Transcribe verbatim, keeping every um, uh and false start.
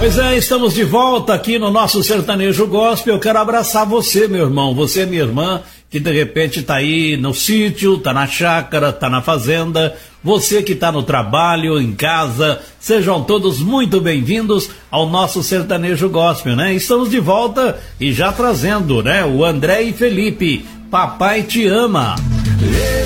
Pois é, estamos de volta aqui no nosso Sertanejo Gospel. Eu quero abraçar você, meu irmão, você, minha irmã, que de repente tá aí no sítio, tá na chácara, tá na fazenda, você que tá no trabalho, em casa, sejam todos muito bem-vindos ao nosso Sertanejo Gospel, né? Estamos de volta e já trazendo, né, o André e Felipe, Papai Te Ama.